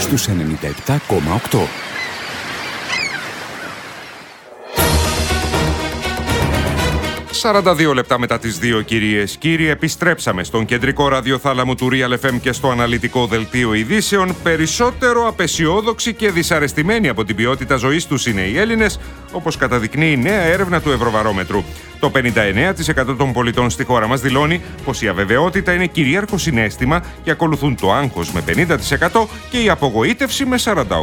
στους 97,8. «42 λεπτά μετά τις 2, κυρίες, κύριοι, επιστρέψαμε στον κεντρικό ραδιοθάλαμο του Real FM και στο αναλυτικό δελτίο ειδήσεων. Περισσότερο απεσιόδοξοι και δυσαρεστημένοι από την ποιότητα ζωής τους είναι οι Έλληνες, όπως καταδεικνύει η νέα έρευνα του Ευρωβαρόμετρου. Το 59% των πολιτών στη χώρα μας δηλώνει πως η αβεβαιότητα είναι κυρίαρχο συναίσθημα και ακολουθούν το άγχος με 50% και η απογοήτευση με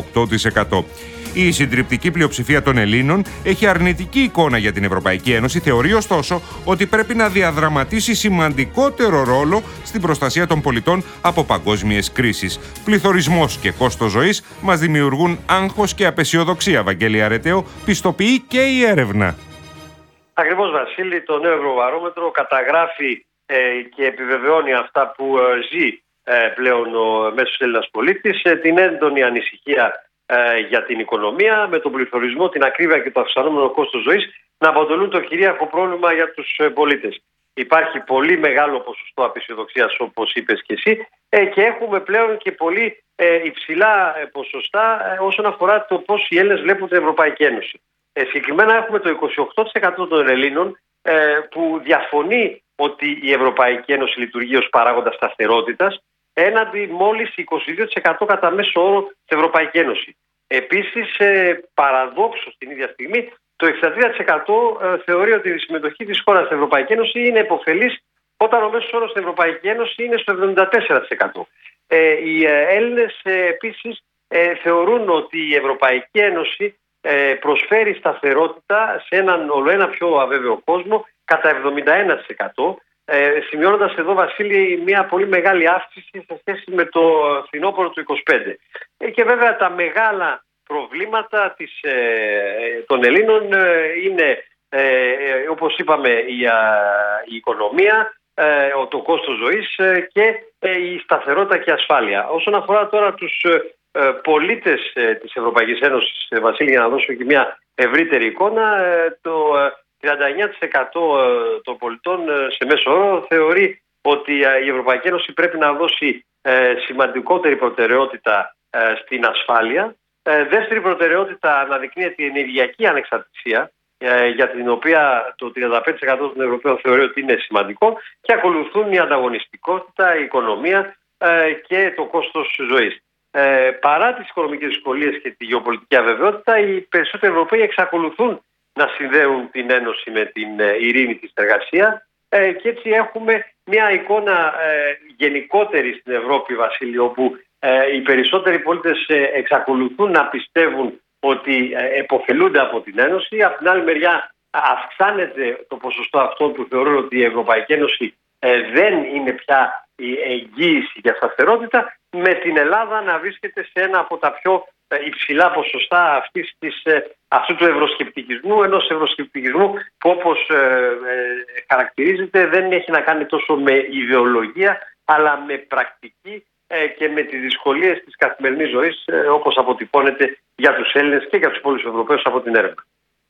48%. Η συντριπτική πλειοψηφία των Ελλήνων έχει αρνητική εικόνα για την Ευρωπαϊκή Ένωση, θεωρεί ωστόσο ότι πρέπει να διαδραματίσει σημαντικότερο ρόλο στην προστασία των πολιτών από παγκόσμιες κρίσεις. Πληθωρισμός και κόστος ζωής μας δημιουργούν άγχος και απεσιοδοξία, Βαγγέλη Αρετέο, πιστοποιεί και η έρευνα. Ακριβώς, Βασίλη, το νέο Ευρωβαρόμετρο καταγράφει και επιβεβαιώνει αυτά που ζει πλέον ο μέσος Έλληνας πολίτης, την έντονη ανησυχία για την οικονομία, με τον πληθωρισμό, την ακρίβεια και το αυξανόμενο κόστος ζωής να αποτελούν το κυρίαρχο πρόβλημα για τους πολίτες. Υπάρχει πολύ μεγάλο ποσοστό απεσιοδοξίας, όπως είπες και εσύ, και έχουμε πλέον και πολύ υψηλά ποσοστά όσον αφορά το πώς οι Έλληνες βλέπουν την Ευρωπαϊκή Ένωση. Συγκεκριμένα έχουμε το 28% των Ελλήνων που διαφωνεί ότι η Ευρωπαϊκή Ένωση λειτουργεί ως παράγοντα σταθερότητας, έναντι μόλις 22% κατά μέσο όρο στην Ευρωπαϊκή Ένωση. Επίσης, παραδόξως την ίδια στιγμή, το 63% θεωρεί ότι η συμμετοχή της χώρας στην Ευρωπαϊκή Ένωση είναι επωφελής, όταν ο μέσος όρος στην Ευρωπαϊκή Ένωση είναι στο 74%. Οι Έλληνες επίσης θεωρούν ότι η Ευρωπαϊκή Ένωση προσφέρει σταθερότητα σε έναν ολοένα πιο αβέβαιο κόσμο κατά 71%. Σημειώνοντας εδώ, Βασίλη, μια πολύ μεγάλη αύξηση σε σχέση με το φθινόπωρο του 25. Και βέβαια τα μεγάλα προβλήματα των Ελλήνων είναι, όπως είπαμε, η οικονομία, το κόστος ζωής και η σταθερότητα και η ασφάλεια. Όσον αφορά τώρα τους πολίτες της Ευρωπαϊκής Ένωσης, Βασίλη, για να δώσω και μια ευρύτερη εικόνα, το 39% των πολιτών σε μέσο όρο θεωρεί ότι η Ευρωπαϊκή Ένωση πρέπει να δώσει σημαντικότερη προτεραιότητα στην ασφάλεια. Δεύτερη προτεραιότητα αναδεικνύεται η ενεργειακή ανεξαρτησία, για την οποία το 35% των Ευρωπαίων θεωρεί ότι είναι σημαντικό, και ακολουθούν η ανταγωνιστικότητα, η οικονομία και το κόστος ζωής. Παρά τις οικονομικές δυσκολίες και τη γεωπολιτική αβεβαιότητα, οι περισσότεροι Ευρωπαίοι εξακολουθούν να συνδέουν την Ένωση με την ειρήνη, τη συνεργασία, και έτσι έχουμε μια εικόνα γενικότερη στην Ευρώπη, Βασίλη, όπου οι περισσότεροι πολίτες εξακολουθούν να πιστεύουν ότι επωφελούνται από την Ένωση. Από την άλλη μεριά αυξάνεται το ποσοστό αυτών που θεωρούν ότι η Ευρωπαϊκή Ένωση δεν είναι πια η εγγύηση για σταθερότητα, με την Ελλάδα να βρίσκεται σε ένα από τα πιο υψηλά ποσοστά αυτού του ευρωσκεπτικισμού, ενός ευρωσκεπτικισμού που, όπως χαρακτηρίζεται, δεν έχει να κάνει τόσο με ιδεολογία, αλλά με πρακτική και με τις δυσκολίες της καθημερινής ζωής, όπως αποτυπώνεται για τους Έλληνες και για τους υπόλοιπους Ευρωπαίους από την έρευνα.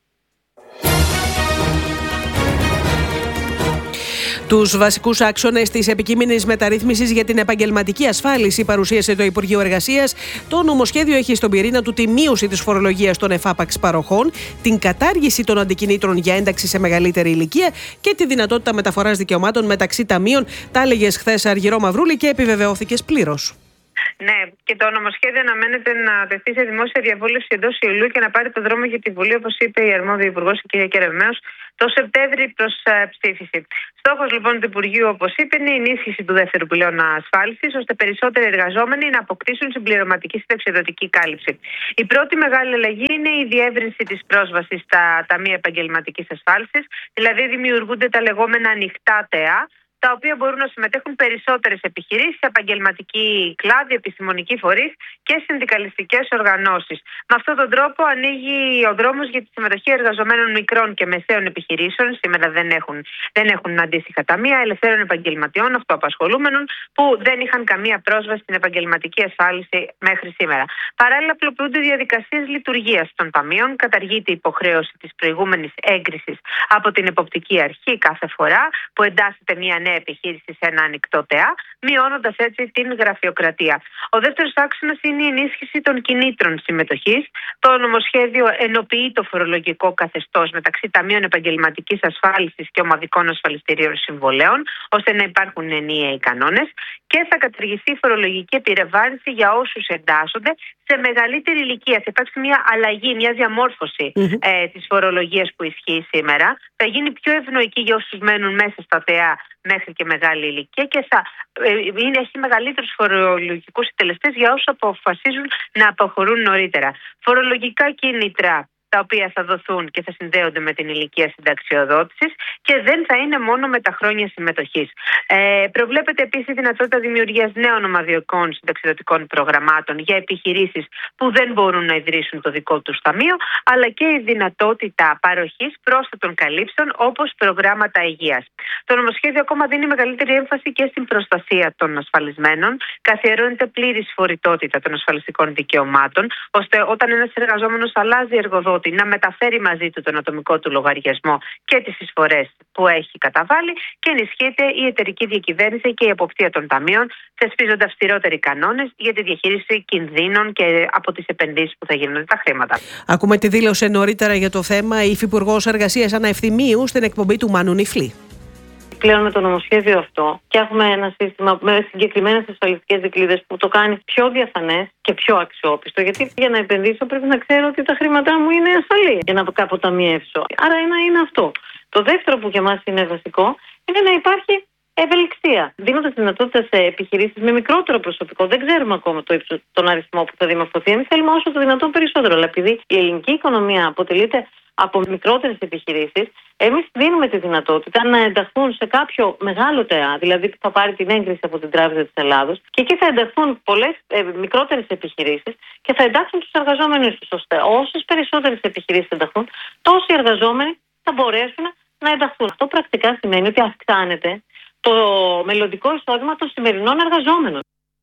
Τους βασικούς άξονες της επικείμενης μεταρρύθμισης για την επαγγελματική ασφάλιση παρουσίασε το Υπουργείο Εργασίας. Το νομοσχέδιο έχει στον πυρήνα του τη μείωση της φορολογίας των εφάπαξ παροχών, την κατάργηση των αντικινήτρων για ένταξη σε μεγαλύτερη ηλικία και τη δυνατότητα μεταφοράς δικαιωμάτων μεταξύ ταμείων. Τα έλεγες χθες, Αργυρό Μαυρούλη, και επιβεβαιώθηκες πλήρως. Ναι, και το νομοσχέδιο αναμένεται να τεθεί σε δημόσια διαβούλευση εντός Ιουλίου και να πάρει το δρόμο για τη Βουλή, όπως είπε η αρμόδια υπουργός, η κυρία Κεραυνέως, το Σεπτέμβρη προς ψήφιση. Στόχος λοιπόν του Υπουργείου, όπως είπε, είναι η ενίσχυση του δεύτερου πυλώνα ασφάλισης, ώστε περισσότεροι εργαζόμενοι να αποκτήσουν συμπληρωματική συνταξιοδοτική κάλυψη. Η πρώτη μεγάλη αλλαγή είναι η διεύρυνση της πρόσβασης στα ταμεία επαγγελματικής ασφάλισης, δηλαδή δημιουργούνται τα λεγόμενα ανοιχτά ΤΕΑ, τα οποία μπορούν να συμμετέχουν περισσότερες επιχειρήσεις, επαγγελματικοί κλάδοι, επιστημονικοί φορείς και συνδικαλιστικές οργανώσεις. Με αυτόν τον τρόπο ανοίγει ο δρόμος για τη συμμετοχή εργαζομένων μικρών και μεσαίων επιχειρήσεων. Σήμερα δεν έχουν αντίστοιχα ταμεία, ελευθέρων επαγγελματιών, αυτοαπασχολούμενων, που δεν είχαν καμία πρόσβαση στην επαγγελματική ασφάλιση μέχρι σήμερα. Παράλληλα, απλοποιούνται διαδικασίες λειτουργίας των ταμείων, καταργείται η υποχρέωση της προηγούμενης έγκρισης από την εποπτική αρχή κάθε φορά που εντάσσεται μια νέα επιχείρηση σε ένα ανοιχτό ΤΕΑ, μειώνοντας έτσι την γραφειοκρατία. Ο δεύτερος άξονας είναι η ενίσχυση των κινήτρων συμμετοχής. Το νομοσχέδιο ενοποιεί το φορολογικό καθεστώς μεταξύ ταμείων επαγγελματικής ασφάλισης και ομαδικών ασφαλιστηρίων συμβολέων, ώστε να υπάρχουν ενιαίοι κανόνες, και θα καταργηθεί η φορολογική επιβάρυνση για όσους εντάσσονται σε μεγαλύτερη ηλικία. Θα υπάρξει μια αλλαγή, μια διαμόρφωση της φορολογίας που ισχύει σήμερα. Θα γίνει πιο ευνοϊκή για όσους μένουν μέσα στα ΤΕΑ μέχρι και μεγάλη ηλικία και θα έχει μεγαλύτερους φορολογικούς συντελεστές για όσους αποφασίζουν να αποχωρούν νωρίτερα. Φορολογικά κίνητρα τα οποία θα δοθούν και θα συνδέονται με την ηλικία συνταξιοδότησης και δεν θα είναι μόνο με τα χρόνια συμμετοχής. Προβλέπεται επίσης η δυνατότητα δημιουργίας νέων ομαδικών συνταξιοδοτικών προγραμμάτων για επιχειρήσεις που δεν μπορούν να ιδρύσουν το δικό τους ταμείο, αλλά και η δυνατότητα παροχής πρόσθετων καλύψεων όπως προγράμματα υγείας. Το νομοσχέδιο ακόμα δίνει μεγαλύτερη έμφαση και στην προστασία των ασφαλισμένων, καθιερώνεται πλήρης φορητότητα των ασφαλιστικών δικαιωμάτων, ώστε όταν ένας εργαζόμενος αλλάζει εργοδότη να μεταφέρει μαζί του τον ατομικό του λογαριασμό και τις εισφορές που έχει καταβάλει, και ενισχύεται η εταιρική διακυβέρνηση και η εποπτεία των ταμείων, θεσπίζονται αυστηρότεροι κανόνες για τη διαχείριση κινδύνων και από τις επενδύσεις που θα γίνονται τα χρήματα. Ακούμε τη δήλωσε νωρίτερα για το θέμα η Υφυπουργός Εργασίας Άννα Ευθυμίου στην εκπομπή του Μάνου Νιφλή. Πλέον με το νομοσχέδιο αυτό και έχουμε ένα σύστημα με συγκεκριμένες ασφαλιστικές δικλείδες που το κάνει πιο διαφανές και πιο αξιόπιστο. Γιατί για να επενδύσω πρέπει να ξέρω ότι τα χρήματά μου είναι ασφαλή για να αποταμιεύσω. Άρα ένα είναι αυτό. Το δεύτερο που για μας είναι βασικό είναι να υπάρχει ευελιξία. Δίνοντας δυνατότητα σε επιχειρήσεις με μικρότερο προσωπικό, δεν ξέρουμε ακόμα τον αριθμό που θα δημορφωθεί. Εμείς θέλουμε όσο το δυνατόν περισσότερο. Αλλά επειδή η ελληνική οικονομία αποτελείται από μικρότερες επιχειρήσεις, εμείς δίνουμε τη δυνατότητα να ενταχθούν σε κάποιο μεγάλο ΤΕΑ, δηλαδή που θα πάρει την έγκριση από την Τράπεζα της Ελλάδος, και εκεί θα ενταχθούν πολλές μικρότερες επιχειρήσεις και θα εντάξουν τους εργαζόμενους τους. Ώστε όσες περισσότερες επιχειρήσεις ενταχθούν, τόσοι εργαζόμενοι θα μπορέσουν να ενταχθούν. Αυτό πρακτικά σημαίνει ότι αυξάνεται το μελλοντικό εισόδημα των σημερινών εργαζόμενων.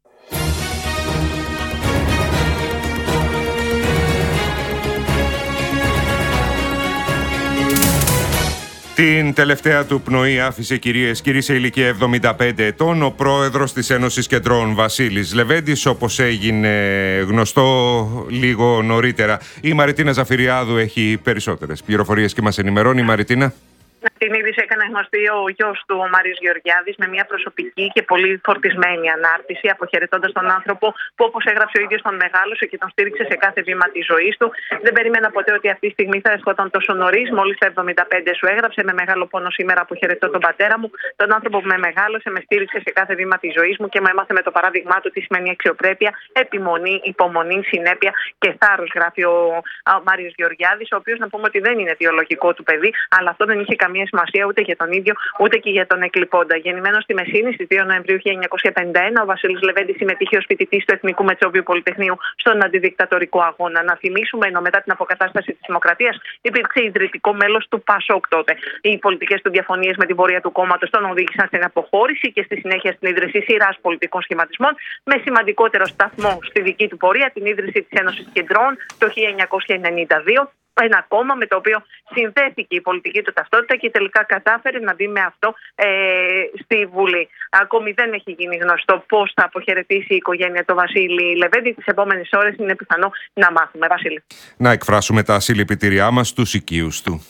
Την τελευταία του πνοή άφησε, κυρίες και κύριοι, σε ηλικία 75 ετών ο πρόεδρος της Ένωσης Κεντρών, Βασίλης Λεβέντης, όπως έγινε γνωστό λίγο νωρίτερα. Η Μαριτίνα Ζαφυριάδου έχει περισσότερες πληροφορίες και μας ενημερώνει. Μαριτίνα. Την είδηση έκανε γνωστή ο γιος του, ο Μάριος Γεωργιάδης, με μια προσωπική και πολύ φορτισμένη ανάρτηση, αποχαιρετώντας τον άνθρωπο που, όπως έγραψε ο ίδιος, τον μεγάλωσε και τον στήριξε σε κάθε βήμα της ζωής του. Δεν περίμενα ποτέ ότι αυτή τη στιγμή θα ερχόταν τόσο νωρίς. Μόλις τα 75 σου έγραψε, με μεγάλο πόνο σήμερα αποχαιρετώ τον πατέρα μου, τον άνθρωπο που με μεγάλωσε, με στήριξε σε κάθε βήμα της ζωής μου και με έμαθε με το παράδειγμά του τι σημαίνει αξιοπρέπεια, επιμονή, υπομονή, συνέπεια και θάρρος, γράφει ο Μάριος Γεωργιάδης, ο οποίος, να πούμε ότι δεν είναι βιολογικό του παιδί, αλλά αυτό δεν είχε καμία σημασία ούτε για τον ίδιο ούτε και για τον εκλειπώντα. Γεννημένος στη Μεσίνη στις 2 Νοεμβρίου 1951, ο Βασίλης Λεβέντης συμμετείχε ως φοιτητής του Εθνικού Μετσόβιου Πολυτεχνείου στον αντιδικτατορικό αγώνα. Να θυμίσουμε, ενώ μετά την αποκατάσταση της Δημοκρατίας υπήρξε ιδρυτικό μέλος του ΠΑΣΟΚ τότε. Οι πολιτικές του διαφωνίες με την πορεία του κόμματος τον οδήγησαν στην αποχώρηση και στη συνέχεια στην ίδρυση σειράς πολιτικών σχηματισμών, με σημαντικότερο σταθμό στη δική του πορεία την ίδρυση της Ένωσης Κεντρών το 1992. Ένα κόμμα με το οποίο συνδέθηκε η πολιτική του ταυτότητα και τελικά κατάφερε να μπει με αυτό στη Βουλή. Ακόμη δεν έχει γίνει γνωστό πώς θα αποχαιρετήσει η οικογένεια του Βασίλη Λεβέντη. Τις επόμενες ώρες είναι πιθανό να μάθουμε. Βασίλη. Να εκφράσουμε τα συλληπιτήριά μας στους οικείους του.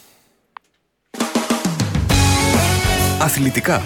Αθλητικά.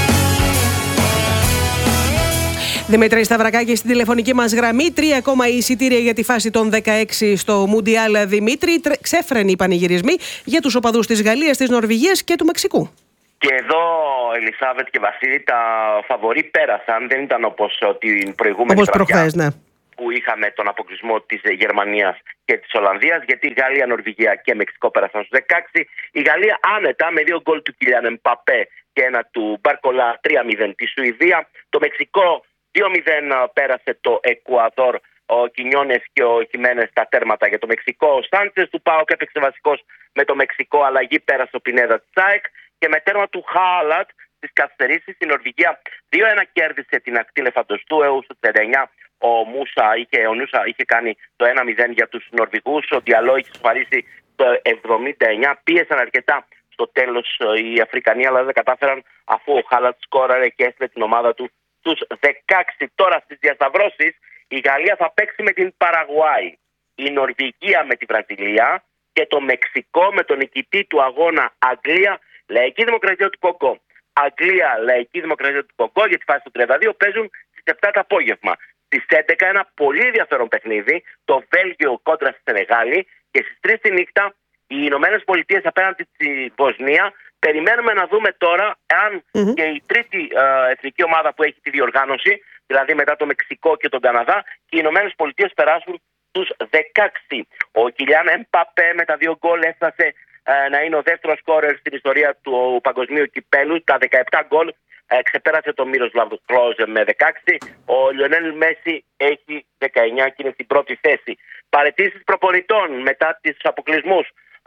Δημήτρη Σταυρακάκη στην τηλεφωνική μας γραμμή. 3 ακόμα εισιτήρια για τη φάση των 16 στο Μουντιάλ. Δημήτρη, ξέφρενοι οι πανηγυρισμοί για τους οπαδούς της Γαλλίας, της Νορβηγίας και του Μεξικού. Και εδώ, Ελισάβετ και Βασίλη, τα φαβορί πέρασαν. Δεν ήταν όπως την προηγούμενη βραδιά που είχαμε τον αποκλεισμό της Γερμανίας και της Ολλανδίας, γιατί η Γαλλία, Νορβηγία και Μεξικό πέρασαν στους 16. Η Γαλλία άνετα με 2 γκολ του Κιλιάν Εμπαπέ και ένα του Μπαρκολά, 3-0 τη Σουηδία. Το Μεξικό 2-0 πέρασε το Εκουαδόρ, ο Κινιόνες και ο Χιμένες στα τέρματα για το Μεξικό. Ο Σάντσες του ΠΑΟΚ έπαιξε βασικός με το Μεξικό, αλλαγή πέρασε ο Πινέδα της ΑΕΚ και με τέρμα του Χάλατ στις καθυστερήσεις η Νορβηγία 2-1 κέρδισε την ακτή Λεφαντοστού έως το 39. Ο Νούσα είχε κάνει το 1-0 για τους Νορβηγούς, ο Διαλό είχε σφαρίσει το 79, πίεσαν αρκετά στο τέλος οι Αφρικανοί, αλλά δεν κατάφεραν, αφού ο Χάλαντ σκόραρε και έστειλε την ομάδα του στους 16. Τώρα στις διασταυρώσεις η Γαλλία θα παίξει με την Παραγουάη, η Νορβηγία με τη Βραζιλία και το Μεξικό με τον νικητή του αγώνα Αγγλία Λαϊκή Δημοκρατία του Κονγκό. Αγγλία Λαϊκή Δημοκρατία του Κονγκό για τη φάση του 32 παίζουν στις 7 το απόγευμα. Στις 11 ένα πολύ ενδιαφέρον παιχνίδι, το Βέλγιο κόντρα στη Σενεγάλη, και στις 3 τη νύχτα οι Ηνωμένες Πολιτείες απέναντι στη Βοσνία. Περιμένουμε να δούμε τώρα αν και η τρίτη εθνική ομάδα που έχει τη διοργάνωση, δηλαδή μετά το Μεξικό και τον Καναδά, και οι Ηνωμένες Πολιτείες περάσουν τους 16. Ο Κιλιάν Εμπαπέ με τα 2 γκολ έφτασε να είναι ο δεύτερος σκόρερ στην ιστορία του παγκοσμίου κυπέλου. Τα 17 γκολ ξεπέρασε τον Μίροσλαβ Κλόζε με 16. Ο Λιονέλ Μέση έχει 19 και είναι στην πρώτη θέση. Παραιτήσεις προπονητών μετά τις αποκλεισμούς.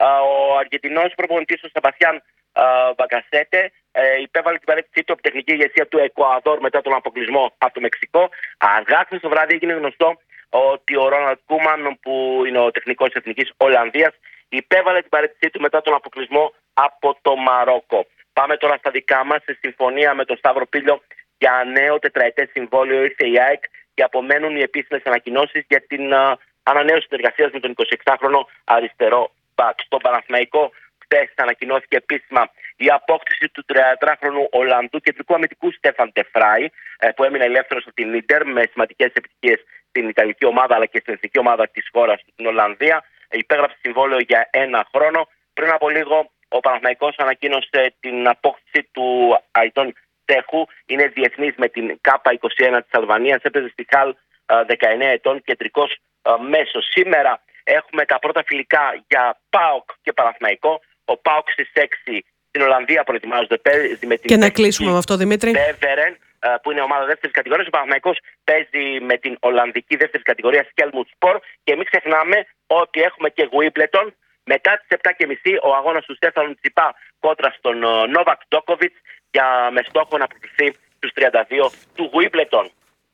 Ο Αργεντινός προπονητής ο Σεμπαστιάν Μπαγκασέτε υπέβαλε την παρέτησή του από την τεχνική ηγεσία του Εκουαδόρ μετά τον αποκλεισμό από το Μεξικό. Αργά χθες το βράδυ έγινε γνωστό ότι ο Ρόναλντ Κούμαν, που είναι ο τεχνικός της Εθνικής Ολλανδίας, υπέβαλε την παρέτησή του μετά τον αποκλεισμό από το Μαρόκο. Πάμε τώρα στα δικά μας. Σε συμφωνία με τον Σταύρο Πίλιο για νέο τετραετές συμβόλαιο ήρθε η ΑΕΚ και απομένουν οι επίσημες ανακοινώσεις για την ανανέωση συνεργασίας με τον 26χρονο αριστερό μπακ. Στον Παναθηναϊκό χθες ανακοινώθηκε επίσημα η απόκτηση του 33χρονου Ολλανδού κεντρικού αμυντικού Στέφαν Τεφράι, που έμεινε ελεύθερος από την Ίντερ με σημαντικές επιτυχίες στην Ιταλική ομάδα αλλά και στην εθνική ομάδα της χώρας στην Ολλανδία. Υπέγραψε συμβόλαιο για 1 χρόνο. Πριν από λίγο ο Παναθηναϊκός ανακοίνωσε την απόκτηση του Αϊτών Τέχου. Είναι διεθνής με την K21 της Αλβανίας. Έπαιζε στη Χαλ 19 ετών, κεντρικός μέσος. Σήμερα έχουμε τα πρώτα φιλικά για ΠΑΟΚ και Παναθηναϊκό. Ο ΠΑΟΚ στις 6 στην Ολλανδία προετοιμάζονται με την. Και να κλείσουμε με αυτό, Δημήτρη. Μπέβερεν, που είναι ομάδα δεύτερης κατηγορίας. Ο Παναθηναϊκός παίζει με την Ολλανδική δεύτερης κατηγορίας Kelmutspor. Και μην ξεχνάμε ότι έχουμε και Γουίμπλετον. Μετά τις 7.30 ο αγώνας του Στέφανου Τσιπά κόντρα στον Νόβακ Ντόκοβιτς με στόχο να αποκτηθεί στους 32 του Γουίμπλετον.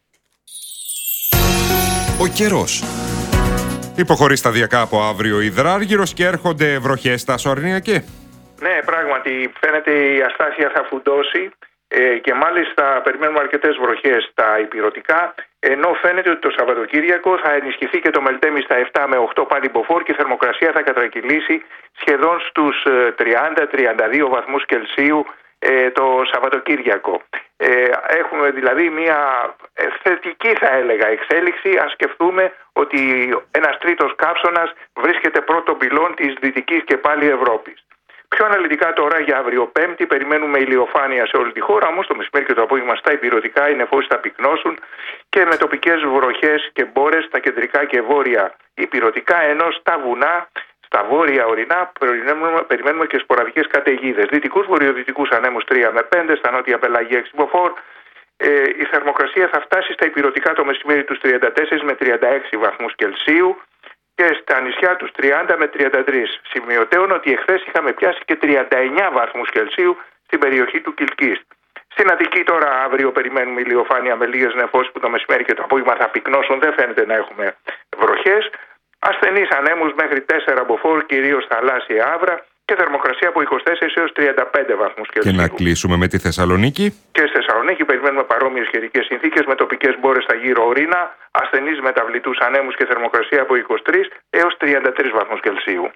Ο καιρός. Υποχωρεί σταδιακά από αύριο υδράργυρος και έρχονται βροχές στα Σορνιακή. Ναι, πράγματι φαίνεται η αστάθεια θα φουντώσει και μάλιστα περιμένουμε αρκετές βροχές στα ηπειρωτικά, ενώ φαίνεται ότι το Σαββατοκύριακο θα ενισχυθεί και το Μελτέμι στα 7 με 8 πάλι μποφόρ και η θερμοκρασία θα κατρακυλήσει σχεδόν στους 30-32 βαθμούς Κελσίου το Σαββατοκύριακο. Έχουμε δηλαδή μια θετική, θα έλεγα, εξέλιξη. Ας σκεφτούμε ότι ένας τρίτος καύσωνας βρίσκεται πρώτο πυλών της Δυτικής και πάλι Ευρώπης. Πιο αναλυτικά τώρα για αύριο Πέμπτη περιμένουμε ηλιοφάνεια σε όλη τη χώρα, όμως το μεσημέρι και το απόγευμα στα ηπειρωτικά οι νεφώσεις θα πυκνώσουν και με τοπικές βροχές και μπόρες στα κεντρικά και βόρεια ηπειρωτικά, ενώ στα βουνά, στα βόρεια ορεινά περιμένουμε και σποραδικές καταιγίδες. Δυτικούς βορειοδυτικούς ανέμους 3 με 5, στα νότια πελαγία Ξυποφόρ. Η θερμοκρασία θα φτάσει στα ηπειρωτικά το μεσημέρι τους 34 με 36 βαθμούς Κελσίου και στα νησιά τους 30 με 33. Σημειωτέων ότι εχθές είχαμε πιάσει και 39 βαθμούς Κελσίου στην περιοχή του Κιλκής. Στην Αττική τώρα αύριο περιμένουμε ηλιοφάνεια με λίγες νεφώσεις που το μεσημέρι και το απόγευμα θα πυκνώσουν, δεν φαίνεται να έχουμε βροχές. Ασθενείς ανέμους μέχρι 4 μποφόρ, κυρίως θαλάσσια άβρα και θερμοκρασία από 24 έως 35 βαθμούς Κελσίου. Και να κλείσουμε με τη Θεσσαλονίκη. Και στη Θεσσαλονίκη περιμένουμε παρόμοιες καιρικές συνθήκες με τοπικές μπόρες στα γύρω ορεινά, ασθενείς μεταβλητούς ανέμους και θερμοκρασία από 23 έως 33 βαθμούς Κελσίου.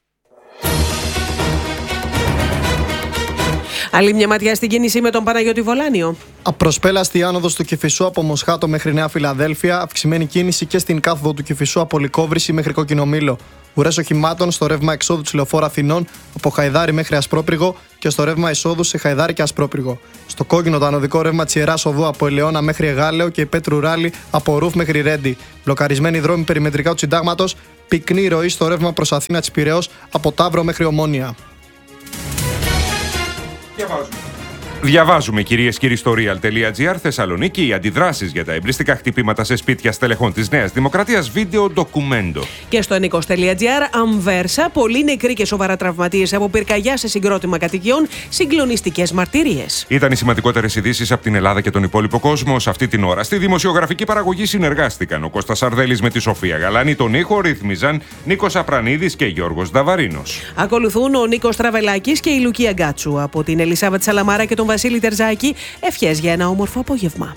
Άλλη μια ματιά στην κίνηση με τον Παναγιώτη Βολάνιο. Απροσπέλαστη άνοδος του Κηφισού από Μοσχάτο μέχρι Νέα Φιλαδέλφια. Αυξημένη κίνηση και στην κάθοδο του Κηφισού από Λυκόβρηση μέχρι Κοκκινομήλο. Ουρές οχημάτων στο ρεύμα εξόδου της Λεωφόρου Αθηνών από Χαϊδάρι μέχρι Ασπρόπυργο και στο ρεύμα εισόδου σε Χαϊδάρι και Ασπρόπυργο. Στο κόκκινο το ανωδικό ρεύμα της Ιεράς Οδού από Ελαιώνα μέχρι Εγάλεο και η Πέτρου Ράλη από Ρούφ μέχρι Ρέντι. Μπλοκαρισμένοι δρόμοι περιμετρικά του Συντάγματος. Πυκνή ροή στο ρεύμα προς Αθήνα της Πειραιώς από Ταύρο μέχρι Ομόνια. Διαβάζουμε, κυρίες και κύριοι, στο real.gr. Θεσσαλονίκη, οι αντιδράσεις για τα εμπριστικά χτυπήματα σε σπίτια στελεχών της Νέας Δημοκρατίας, βίντεο ντοκουμέντο. Και στο nikos.gr, Αμβέρσα, πολλοί νεκροί και σοβαρά τραυματίες από πυρκαγιά σε συγκρότημα κατοικιών, συγκλονιστικές μαρτυρίες. Ήταν οι σημαντικότερες ειδήσεις από την Ελλάδα και τον υπόλοιπο κόσμο σε αυτή την ώρα. Στη δημοσιογραφική παραγωγή συνεργάστηκαν ο Κώστας Σαρδέλης με τη Σοφία Γαλάνη, τον ήχο ρύθμιζαν Νίκος Απρανίδης και Γιώργος Νταβαρίνος. Ακολουθούν ο Νίκος Τραβελάκης και η Λουκία Γκάτσου. Από την Ελισάβετ Σαλαμάρα και τον Βασίλη Τερζάκη, ευχές για ένα όμορφο απόγευμα.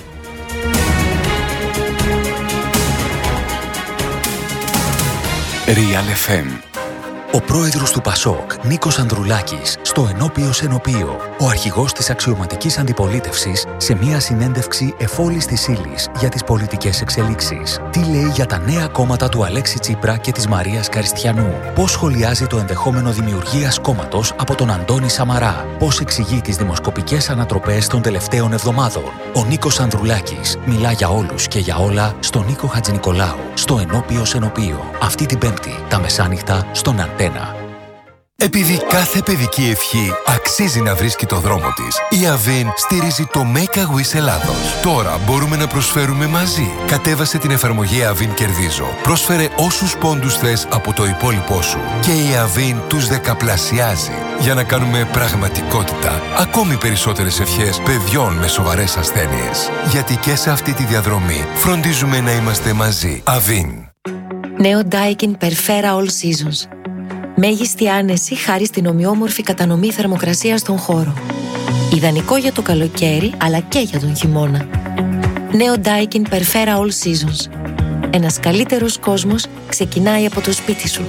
Real FM. Ο πρόεδρος του ΠΑΣΟΚ, Νίκος Ανδρουλάκης, στο ενώπιος ενωπείο. Ο αρχηγός της αξιωματικής αντιπολίτευσης σε μια συνέντευξη εφόλης της ύλης για τις πολιτικές εξελίξεις. Τι λέει για τα νέα κόμματα του Αλέξη Τσίπρα και της Μαρίας Καριστιανού. Πώς σχολιάζει το ενδεχόμενο δημιουργίας κόμματος από τον Αντώνη Σαμαρά. Πώς εξηγεί τις δημοσκοπικές ανατροπές των τελευταίων εβδομάδων. Ο Νίκος Ανδρουλάκης μιλά για όλους και για όλα στον Νίκο Χατζηνικολάου, στο ενώπιος ενωπείο. Αυτή την Πέμπτη, τα μεσάνυχτα, στον Αντένα. Επειδή κάθε παιδική ευχή αξίζει να βρίσκει το δρόμο της, η Avin στηρίζει το Make a Wish Ελλάδος. Τώρα μπορούμε να προσφέρουμε μαζί. Κατέβασε την εφαρμογή Avin Κερδίζω. Πρόσφερε όσους πόντους θες από το υπόλοιπό σου. Και η Avin τους δεκαπλασιάζει. Για να κάνουμε πραγματικότητα ακόμη περισσότερες ευχές παιδιών με σοβαρές ασθένειες. Γιατί και σε αυτή τη διαδρομή φροντίζουμε να είμαστε μαζί. Avin. Νέο Daikin Perfera All Seasons. Μέγιστη άνεση χάρη στην ομοιόμορφη κατανομή θερμοκρασίας στον χώρο. Ιδανικό για το καλοκαίρι, αλλά και για τον χειμώνα. Νέο Daikin Perfera All Seasons. Ένας καλύτερος κόσμος ξεκινάει από το σπίτι σου.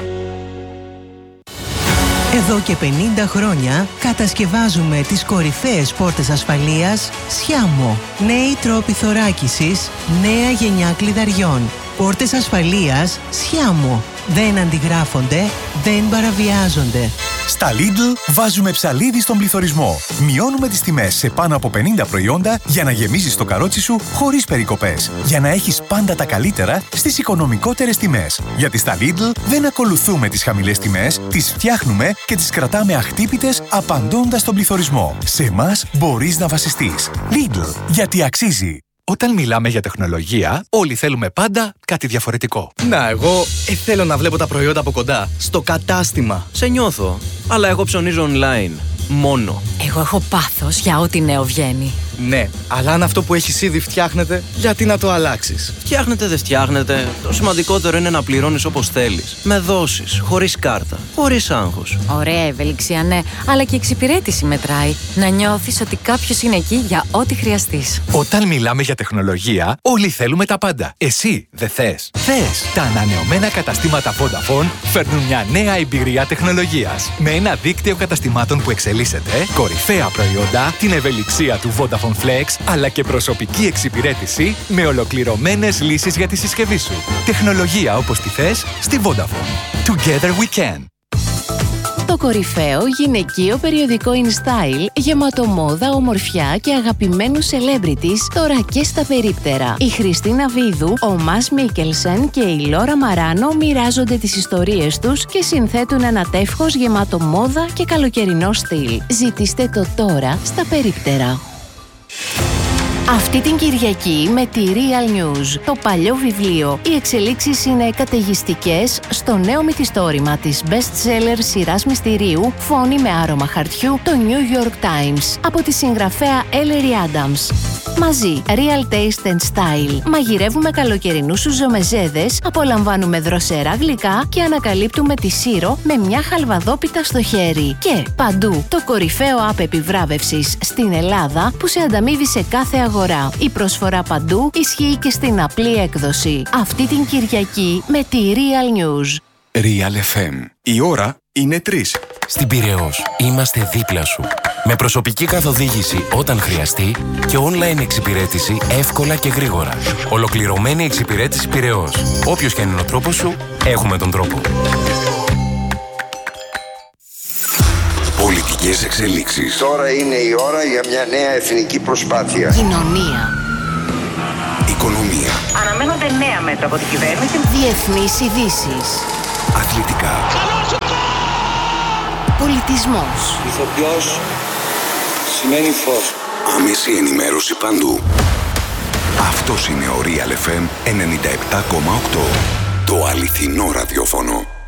Εδώ και 50 χρόνια κατασκευάζουμε τις κορυφαίες πόρτες ασφαλείας Sciamo. Νέοι τρόποι θωράκισης, νέα γενιά κλειδαριών. Πόρτες ασφαλείας Sciamo. Δεν αντιγράφονται, δεν παραβιάζονται. Στα Lidl βάζουμε ψαλίδι στον πληθωρισμό. Μειώνουμε τις τιμές σε πάνω από 50 προϊόντα για να γεμίζεις το καρότσι σου χωρίς περικοπές. Για να έχεις πάντα τα καλύτερα στις οικονομικότερες τιμές. Γιατί στα Lidl δεν ακολουθούμε τις χαμηλές τιμές, τις φτιάχνουμε και τις κρατάμε αχτύπητες απαντώντας τον πληθωρισμό. Σε εμάς μπορείς να βασιστείς. Lidl, γιατί αξίζει. Όταν μιλάμε για τεχνολογία, όλοι θέλουμε πάντα κάτι διαφορετικό. Να, εγώ θέλω να βλέπω τα προϊόντα από κοντά, στο κατάστημα. Σε νιώθω, αλλά εγώ ψωνίζω online. Μόνο. Εγώ έχω πάθος για ό,τι νέο βγαίνει. Ναι, αλλά αν αυτό που έχεις ήδη φτιάχνεται, γιατί να το αλλάξεις? Φτιάχνεται, δεν φτιάχνεται. Το σημαντικότερο είναι να πληρώνεις όπως θέλεις. Με δόσεις, χωρίς κάρτα, χωρίς άγχος. Ωραία ευελιξία, ναι, αλλά και εξυπηρέτηση μετράει. Να νιώθεις ότι κάποιος είναι εκεί για ό,τι χρειαστείς. Όταν μιλάμε για τεχνολογία, όλοι θέλουμε τα πάντα. Εσύ δεν θες? Θες! Τα ανανεωμένα καταστήματα Vodafone φέρνουν μια νέα εμπειρία τεχνολογίας. Με ένα δίκτυο καταστημάτων που εξελίσσεται, κορυφαία προϊόντα, την ευελιξία του Vodafone Flex, αλλά και προσωπική εξυπηρέτηση με ολοκληρωμένες λύσεις για τη συσκευή σου. Τεχνολογία όπως τη θες στη Vodafone. Together we can. Το κορυφαίο γυναικείο περιοδικό InStyle, γεμάτο μόδα, ομορφιά και αγαπημένους celebrities, τώρα και στα περίπτερα. Η Χριστίνα Βίδου, ο Μας Μίκελσεν και η Λόρα Μαράνο μοιράζονται τις ιστορίες τους και συνθέτουν ένα τεύχος γεμάτο μόδα και καλοκαιρινό στυλ. Ζητήστε το τώρα στα περίπτερα. Αυτή την Κυριακή με τη Real News, το παλιό βιβλίο, οι εξελίξεις είναι καταιγιστικές στο νέο μυθιστόρημα της best-seller σειράς μυστηρίου «Φόνοι με άρωμα χαρτιού», το New York Times, από τη συγγραφέα Ellery Adams. Μαζί, Real Taste and Style. Μαγειρεύουμε καλοκαιρινούς σουζομεζέδες, απολαμβάνουμε δροσερά γλυκά και ανακαλύπτουμε τη Σύρο με μια χαλβαδόπιτα στο χέρι. Και παντού, το κορυφαίο app επιβράβευσης στην Ελλάδα που σε ανταμείβει σε κάθε αγορά. Η προσφορά παντού ισχύει και στην απλή έκδοση. Αυτή την Κυριακή με τη Real News. Real FM. Η ώρα είναι 3. Στην Πειραιώς είμαστε δίπλα σου. Με προσωπική καθοδήγηση όταν χρειαστεί και online εξυπηρέτηση εύκολα και γρήγορα. Ολοκληρωμένη εξυπηρέτηση Πειραιώς. Όποιος και είναι ο τρόπος σου, έχουμε τον τρόπο. Πολιτικές εξελίξεις. Τώρα είναι η ώρα για μια νέα εθνική προσπάθεια. Κοινωνία. Οικονομία. Αναμένονται νέα μέτρα από την κυβέρνηση. Διεθνείς ειδήσεις. Αθλητικά. Πολιτισμός. Ηθοποιός σημαίνει φως. Άμεση ενημέρωση παντού. Αυτός είναι ο Real FM 97,8. Το αληθινό ραδιόφωνο.